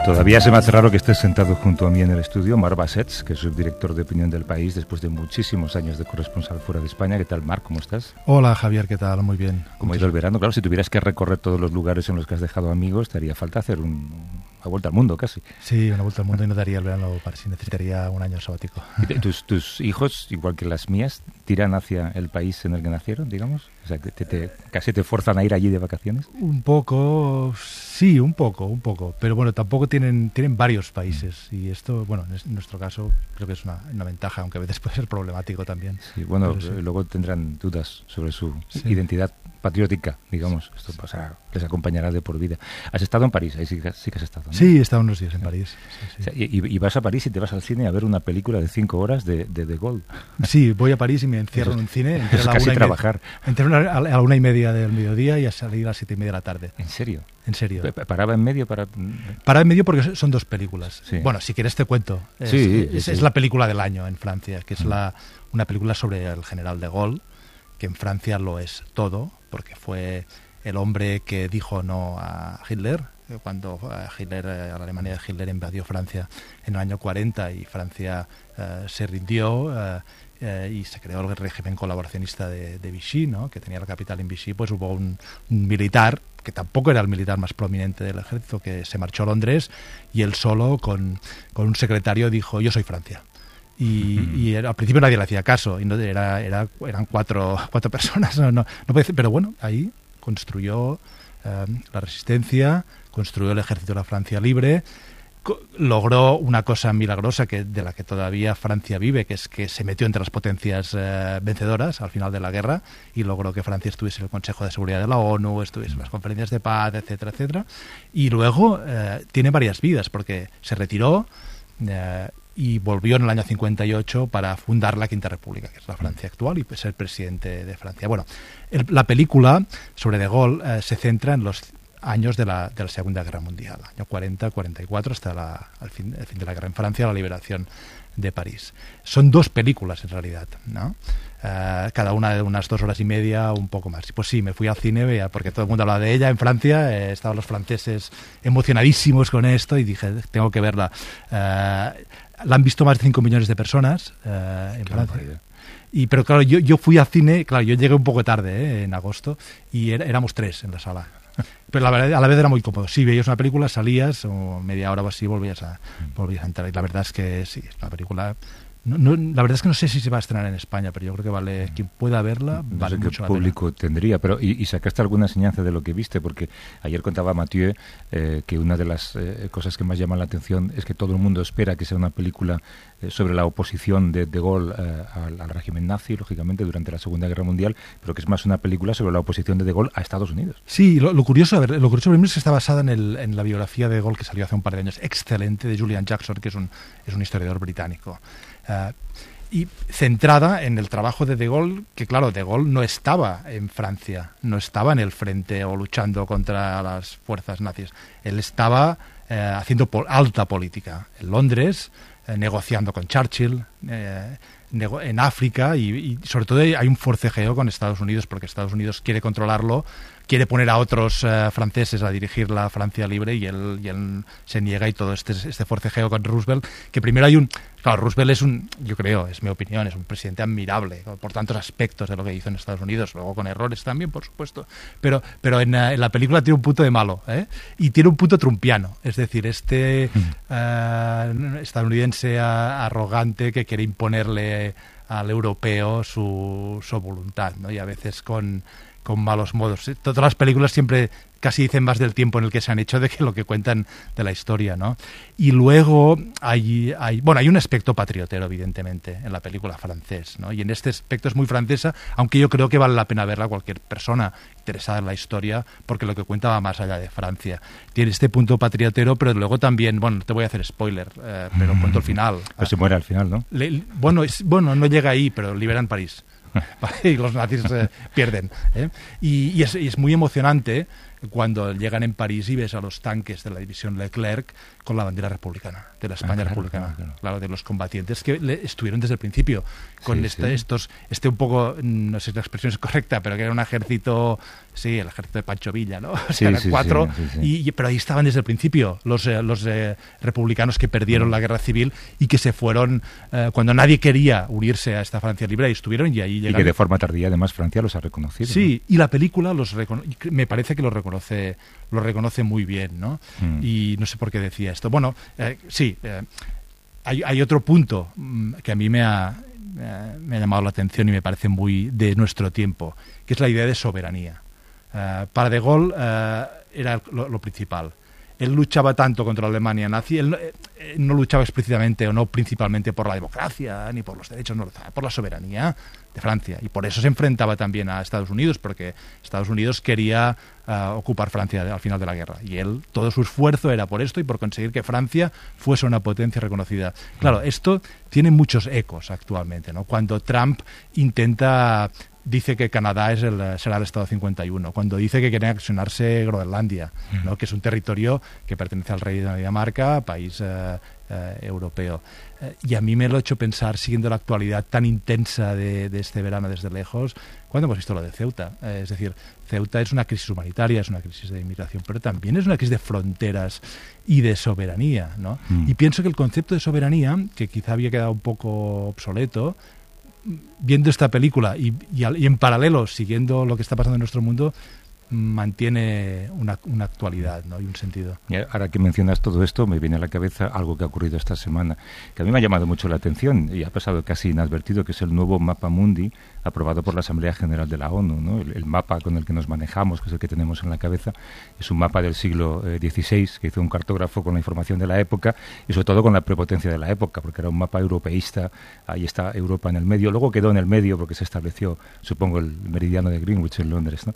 Todavía se me hace raro que estés sentado junto a mí en el estudio, Marc Bassets, que es subdirector de opinión del País después de muchísimos años de corresponsal fuera de España. ¿Qué tal, Marc? ¿Cómo estás? Hola, Javier, ¿qué tal? Muy bien. ¿Cómo ha ido el verano? Claro, si tuvieras que recorrer todos los lugares en los que has dejado amigos, te haría falta hacer una vuelta al mundo, casi. Sí, una vuelta al mundo y no daría el verano para sí, necesitaría un año sabático. ¿Tus hijos, igual que las mías, tiran hacia el país en el que nacieron, digamos? O sea, ¿casi te fuerzan a ir allí de vacaciones? Un poco, sí, un poco. Pero bueno, tampoco tienen varios países. Y esto, bueno, en nuestro caso, creo que es una ventaja, aunque a veces puede ser problemático también. Sí, bueno, sí. Luego tendrán dudas sobre su identidad patriótica, digamos. Esto les acompañará de por vida. ¿Has estado en París? Ahí sí que has estado, ¿no? Sí, he estado unos días en París. Sí. O sea, y vas a París y te vas al cine a ver una película de 5 horas de Gaulle. Sí, voy a París y me encierro en un cine. Es casi trabajar. Entré a la 1:30 del mediodía y a salir a las 7:30 de la tarde. ¿En serio? En serio. ¿Paraba en medio para...? Paraba en medio porque son dos películas. Sí. Bueno, si quieres te cuento. Es la película del año en Francia, que es una película sobre el general de Gaulle, que en Francia lo es todo, porque fue el hombre que dijo no a Hitler, cuando la Alemania de Hitler invadió Francia en el año 40 y Francia se rindió y se creó el régimen colaboracionista de Vichy, ¿no? Que tenía la capital en Vichy. Pues hubo un militar, que tampoco era el militar más prominente del ejército, que se marchó a Londres y él solo, con un secretario, dijo: yo soy Francia. Y al principio nadie le hacía caso, y no eran cuatro personas, no puede ser, pero bueno, ahí construyó la resistencia, construyó el ejército de la Francia libre, logró una cosa milagrosa de la que todavía Francia vive, que es que se metió entre las potencias vencedoras al final de la guerra y logró que Francia estuviese en el Consejo de Seguridad de la ONU, estuviese en las conferencias de paz, etcétera, etcétera. Y luego tiene varias vidas, porque se retiró y volvió en el año 58 para fundar la Quinta República, que es la Francia actual, y ser presidente de Francia. Bueno, la película sobre De Gaulle se centra en los años de la Segunda Guerra Mundial, año 40-44, hasta el fin de la guerra en Francia, la liberación de París. Son dos películas, en realidad, ¿no? Cada una de unas 2 horas y media, un poco más. Pues sí, me fui al cine, porque todo el mundo hablaba de ella en Francia, estaban los franceses emocionadísimos con esto, y dije, tengo que verla. La han visto más de 5 millones de personas en Francia. Pero claro, yo fui al cine, claro, yo llegué un poco tarde, en agosto, y éramos 3 en la sala. Pero la verdad, a la vez era muy cómodo. Sí, veías una película, salías, o media hora o así, volvías a entrar. Y la verdad es que sí, es una película... la verdad es que no sé si se va a estrenar en España, pero yo creo que vale, quien pueda verla, vale mucho la pena. ¿Qué público tendría? Pero ¿y sacaste alguna enseñanza de lo que viste? Porque ayer contaba Mathieu que una de las cosas que más llaman la atención es que todo el mundo espera que sea una película sobre la oposición de Gaulle al régimen nazi, lógicamente, durante la Segunda Guerra Mundial, pero que es más una película sobre la oposición de Gaulle a Estados Unidos. Sí, lo curioso es que está basada en la biografía de Gaulle que salió hace un par de años, excelente, de Julian Jackson, que es un historiador británico. Y centrada en el trabajo de Gaulle, que claro, De Gaulle no estaba en Francia, no estaba en el frente o luchando contra las fuerzas nazis. Él estaba haciendo alta política en Londres, negociando con Churchill, en África, y sobre todo hay un forcejeo con Estados Unidos, porque Estados Unidos quiere controlarlo, quiere poner a otros franceses a dirigir la Francia libre, y él se niega, y todo este forcejeo con Roosevelt, que primero claro, Roosevelt yo creo, es mi opinión, es un presidente admirable por tantos aspectos de lo que hizo en Estados Unidos, luego con errores también, por supuesto, pero en la película tiene un punto de malo, y tiene un punto trumpiano, es decir, estadounidense arrogante que quiere imponerle al europeo su voluntad, ¿no? Y a veces con malos modos. Todas las películas siempre casi dicen más del tiempo en el que se han hecho de que lo que cuentan de la historia, ¿no? Y luego hay un aspecto patriotero, evidentemente, en la película francés, ¿no? Y en este aspecto es muy francesa, aunque yo creo que vale la pena verla cualquier persona interesada en la historia, porque lo que cuenta va más allá de Francia. Tiene este punto patriotero, pero luego también, bueno, no te voy a hacer spoiler, pero cuento el final. Pues se muere al final, ¿no? Bueno, no llega ahí, pero liberan París. Y los nazis pierden, y es muy emocionante, cuando llegan en París y ves a los tanques de la división Leclerc con la bandera republicana, de la España republicana, claro, de los combatientes que estuvieron desde el principio, con un poco, no sé si la expresión es correcta, pero que era un ejército, sí, el ejército de Pancho Villa, ¿no? O sea, eran cuatro, pero ahí estaban desde el principio los republicanos que perdieron la guerra civil y que se fueron cuando nadie quería unirse a esta Francia libre, y estuvieron, y ahí llegaron. Y que de forma tardía además Francia los ha reconocido. Sí, ¿no? Y la película me parece que lo reconoce muy bien, ¿no? Y no sé por qué decía esto. Bueno, hay otro punto que a mí me ha llamado la atención y me parece muy de nuestro tiempo, que es la idea de soberanía. Para De Gaulle era lo principal. Él luchaba tanto contra la Alemania nazi, él no luchaba explícitamente o no principalmente por la democracia ni por los derechos, no, por la soberanía de Francia. Y por eso se enfrentaba también a Estados Unidos, porque Estados Unidos quería ocupar Francia al final de la guerra. Y él, todo su esfuerzo era por esto y por conseguir que Francia fuese una potencia reconocida. Claro, esto tiene muchos ecos actualmente, ¿no? Cuando Trump dice que Canadá será el Estado 51, cuando dice que quiere anexionarse Groenlandia, ¿no? Que es un territorio que pertenece al Rey de Dinamarca, país europeo. Y a mí me lo ha hecho pensar, siguiendo la actualidad tan intensa de este verano desde lejos, cuando hemos visto lo de Ceuta. Es decir, Ceuta es una crisis humanitaria, es una crisis de inmigración, pero también es una crisis de fronteras y de soberanía, ¿no? Y pienso que el concepto de soberanía, que quizá había quedado un poco obsoleto, viendo esta película y en paralelo siguiendo lo que está pasando en nuestro mundo, mantiene una actualidad, ¿no? Y un sentido. Y ahora que mencionas todo esto, me viene a la cabeza algo que ha ocurrido esta semana, que a mí me ha llamado mucho la atención y ha pasado casi inadvertido, que es el nuevo Mapa Mundi aprobado por la Asamblea General de la ONU, ¿no? El mapa con el que nos manejamos, que es el que tenemos en la cabeza, es un mapa del siglo XVI, que hizo un cartógrafo con la información de la época y sobre todo con la prepotencia de la época, porque era un mapa europeísta. Ahí está Europa en el medio, luego quedó en el medio porque se estableció, supongo, el meridiano de Greenwich en Londres, ¿no?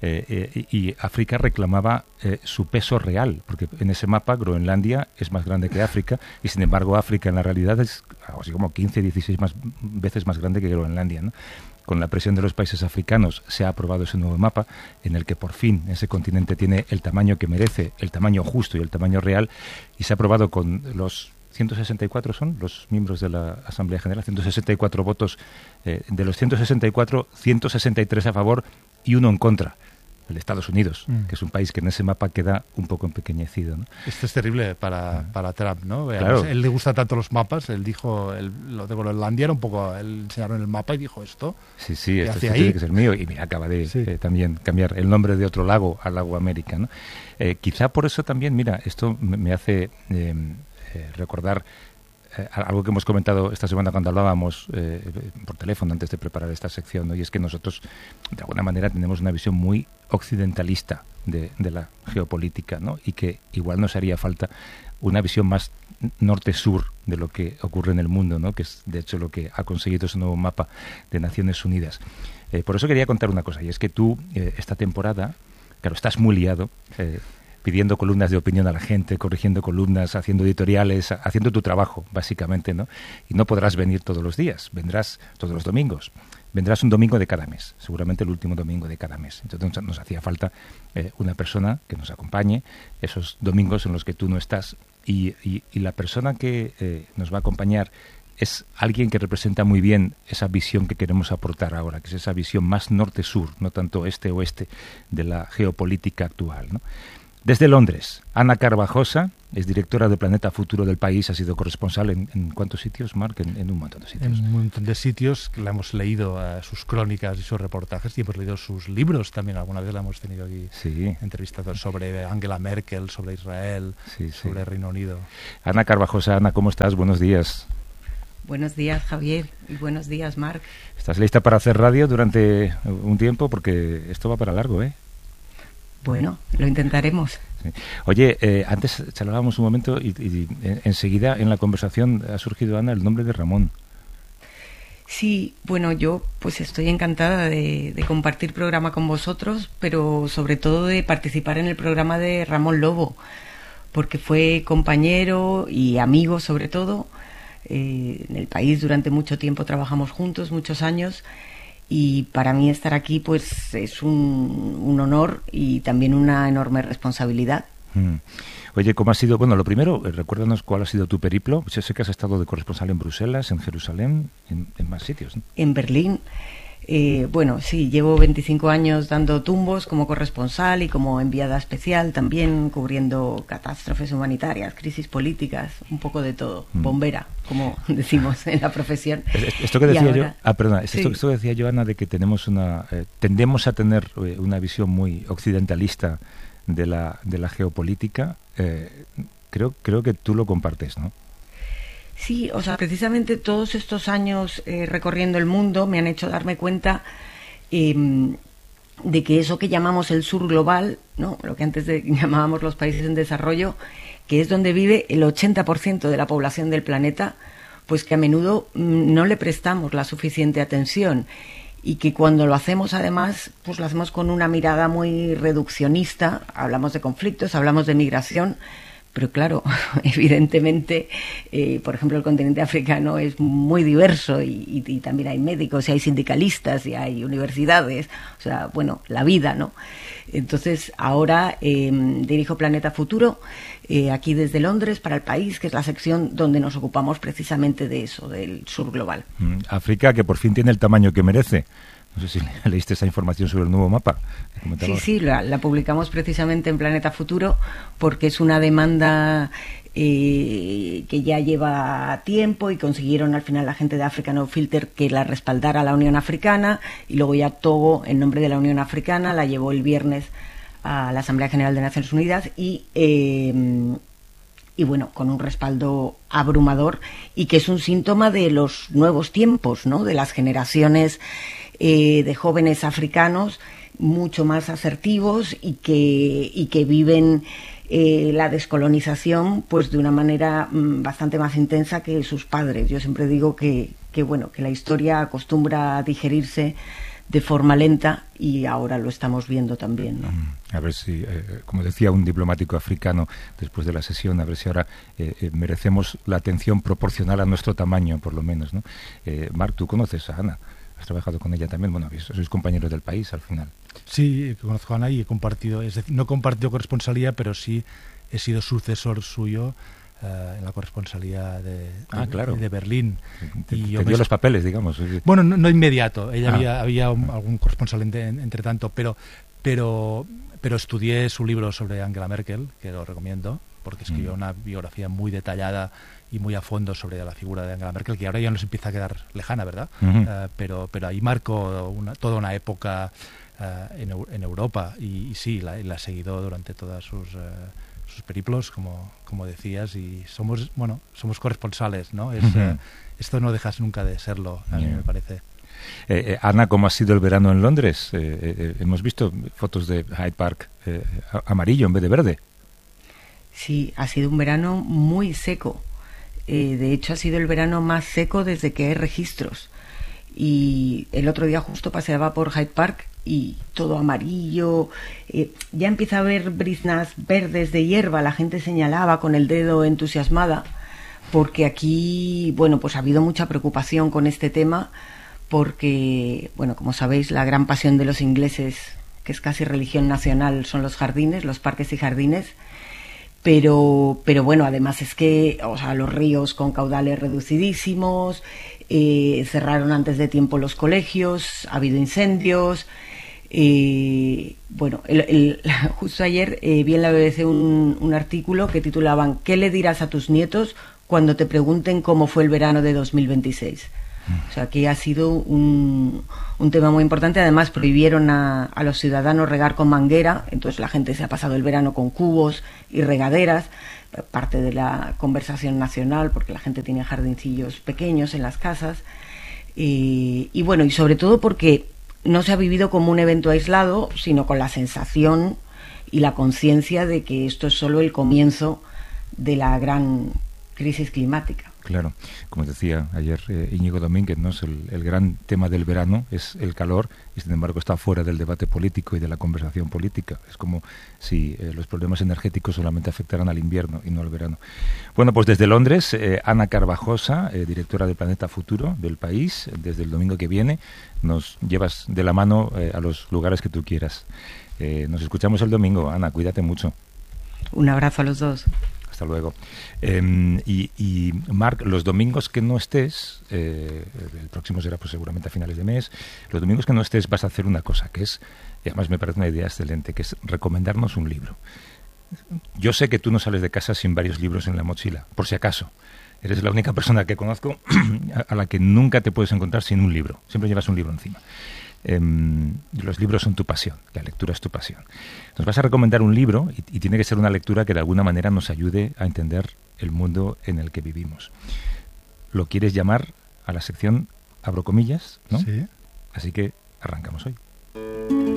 Y África reclamaba su peso real, porque en ese mapa Groenlandia es más grande que África y sin embargo África en la realidad es algo así como 15, 16 veces más grande que Groenlandia, ¿no? Con la presión de los países africanos se ha aprobado ese nuevo mapa en el que por fin ese continente tiene el tamaño que merece, el tamaño justo y el tamaño real, y se ha aprobado con los 164 son los miembros de la Asamblea General, 164 votos, de los 164, 163 a favor y 1 en contra. El de Estados Unidos, que es un país que en ese mapa queda un poco empequeñecido, ¿no? Esto es terrible para Trump, ¿no? Claro. Él le gusta tanto los mapas, él dijo, lo de Groenlandia era un poco, él enseñaron el mapa y dijo esto. Sí, esto tiene que ser mío, y mira, acaba de también cambiar el nombre de otro lago al lago América, ¿no? Quizá por eso también, mira, esto me hace recordar algo que hemos comentado esta semana cuando hablábamos por teléfono antes de preparar esta sección, ¿no? Y es que nosotros de alguna manera tenemos una visión muy occidentalista de la geopolítica, ¿no? Y que igual nos haría falta una visión más norte-sur de lo que ocurre en el mundo, ¿no? Que es de hecho lo que ha conseguido ese nuevo mapa de Naciones Unidas. Por eso quería contar una cosa, y es que tú esta temporada, claro, estás muy liado, pidiendo columnas de opinión a la gente, corrigiendo columnas, haciendo editoriales, haciendo tu trabajo, básicamente, ¿no? Y no podrás venir todos los días, vendrás todos los domingos. Vendrás un domingo de cada mes, seguramente el último domingo de cada mes. Entonces nos hacía falta una persona que nos acompañe esos domingos en los que tú no estás. Y la persona que nos va a acompañar es alguien que representa muy bien esa visión que queremos aportar ahora, que es esa visión más norte-sur, no tanto este-oeste de la geopolítica actual, ¿no? Desde Londres, Ana Carvajosa es directora de Planeta Futuro del País, ha sido corresponsal en ¿cuántos sitios, Marc? En un montón de sitios. En un montón de sitios, que la hemos leído sus crónicas y sus reportajes, y hemos leído sus libros también, alguna vez la hemos tenido aquí entrevistados sobre Angela Merkel, sobre Israel, sobre Reino Unido. Ana Carvajosa, Ana, ¿cómo estás? Buenos días. Buenos días, Javier, y buenos días, Marc. ¿Estás lista para hacer radio durante un tiempo? Porque esto va para largo, ¿eh? Bueno, lo intentaremos. Sí. Oye, antes charlábamos un momento y enseguida en la conversación ha surgido, Ana, el nombre de Ramón. Sí, bueno, yo pues estoy encantada de compartir programa con vosotros, pero sobre todo de participar en el programa de Ramón Lobo, porque fue compañero y amigo sobre todo. En el país durante mucho tiempo trabajamos juntos, muchos años, y para mí estar aquí pues es un honor y también una enorme responsabilidad. Oye, ¿cómo ha sido? Bueno, lo primero, recuérdanos cuál ha sido tu periplo. Yo sé que has estado de corresponsal en Bruselas, en Jerusalén, en más sitios, ¿no? En Berlín. Bueno, sí, llevo 25 años dando tumbos como corresponsal y como enviada especial, también cubriendo catástrofes humanitarias, crisis políticas, un poco de todo, bombera, como decimos en la profesión. Esto que decía yo, sí. esto que decía yo, Ana, de que tenemos tendemos a tener una visión muy occidentalista de la geopolítica, creo que tú lo compartes, ¿no? Sí, o sea, precisamente todos estos años recorriendo el mundo me han hecho darme cuenta de que eso que llamamos el sur global, ¿no? Lo que antes llamábamos los países en desarrollo, que es donde vive el 80% de la población del planeta, pues que a menudo no le prestamos la suficiente atención y que cuando lo hacemos además, pues lo hacemos con una mirada muy reduccionista, hablamos de conflictos, hablamos de migración. Pero claro, evidentemente, por ejemplo, el continente africano es muy diverso y también hay médicos y hay sindicalistas y hay universidades, o sea, bueno, la vida, ¿no? Entonces, ahora dirijo Planeta Futuro, aquí desde Londres, para El País, que es la sección donde nos ocupamos precisamente de eso, del sur global. África, que por fin tiene el tamaño que merece. No sé si leíste esa información sobre el nuevo mapa. Sí, la publicamos precisamente en Planeta Futuro porque es una demanda que ya lleva tiempo y consiguieron al final la gente de Africa No Filter que la respaldara la Unión Africana y luego ya Togo, en nombre de la Unión Africana, la llevó el viernes a la Asamblea General de Naciones Unidas y bueno, con un respaldo abrumador y que es un síntoma de los nuevos tiempos, ¿no? De las generaciones de jóvenes africanos mucho más asertivos y que viven la descolonización pues de una manera bastante más intensa que sus padres. Yo siempre digo que la historia acostumbra a digerirse de forma lenta y ahora lo estamos viendo también, ¿no? A ver si, como decía un diplomático africano después de la sesión, a ver si ahora merecemos la atención proporcional a nuestro tamaño, por lo menos, ¿no? Marc, tú conoces a Ana. Has trabajado con ella también, bueno, sois compañeros del País al final. Sí, conozco a Ana y he compartido, es decir, no he compartido corresponsalía, pero sí he sido sucesor suyo en la corresponsalía de Berlín. Te dio los papeles, digamos. Bueno, no inmediato, ella había algún corresponsal entre tanto, pero estudié su libro sobre Angela Merkel, que lo recomiendo, porque escribió una biografía muy detallada y muy a fondo sobre la figura de Angela Merkel, que ahora ya nos empieza a quedar lejana, ¿verdad? Pero ahí marcó toda una época en Europa y sí, la he seguido durante todas sus periplos, como decías, y somos corresponsales, ¿no? Esto no dejas nunca de serlo, a mí me parece. Ana, ¿cómo ha sido el verano en Londres? Hemos visto fotos de Hyde Park amarillo en vez de verde. Sí, ha sido un verano muy seco. De hecho, ha sido el verano más seco desde que hay registros. Y el otro día justo paseaba por Hyde Park y todo amarillo. Ya empieza a haber briznas verdes de hierba. La gente señalaba con el dedo entusiasmada porque aquí, bueno, pues ha habido mucha preocupación con este tema porque, bueno, como sabéis, la gran pasión de los ingleses, que es casi religión nacional, son los jardines, los parques y jardines. Pero bueno, además es que, o sea, los ríos con caudales reducidísimos, cerraron antes de tiempo los colegios, ha habido incendios. Bueno, justo ayer vi en la BBC un artículo que titulaban ¿Qué le dirás a tus nietos cuando te pregunten cómo fue el verano de 2026? O sea, que ha sido un tema muy importante. Además, prohibieron a los ciudadanos regar con manguera, entonces la gente se ha pasado el verano con cubos y regaderas, parte de la conversación nacional, porque la gente tiene jardincillos pequeños en las casas. Y bueno, y sobre todo porque no se ha vivido como un evento aislado, sino con la sensación y la conciencia de que esto es solo el comienzo de la gran crisis climática. Claro, como decía ayer Íñigo Domínguez, ¿no? El gran tema del verano es el calor y sin embargo está fuera del debate político y de la conversación política. Es como si los problemas energéticos solamente afectaran al invierno y no al verano. Bueno, pues desde Londres, Ana Carvajosa, directora de Planeta Futuro del País, desde el domingo que viene nos llevas de la mano a los lugares que tú quieras. Nos escuchamos el domingo. Ana, cuídate mucho. Un abrazo a los dos. Hasta luego. Y Marc, los domingos que no estés, el próximo será pues seguramente a finales de mes, los domingos que no estés vas a hacer una cosa, que es, y además me parece una idea excelente, que es recomendarnos un libro. Yo sé que tú no sales de casa sin varios libros en la mochila, por si acaso. Eres la única persona que conozco a la que nunca te puedes encontrar sin un libro. Siempre llevas un libro encima. Los libros son tu pasión, la lectura es tu pasión. Nos vas a recomendar un libro y tiene que ser una lectura que de alguna manera nos ayude a entender el mundo en el que vivimos. Lo quieres llamar a la sección, abro comillas, ¿no? Sí. Así que arrancamos hoy.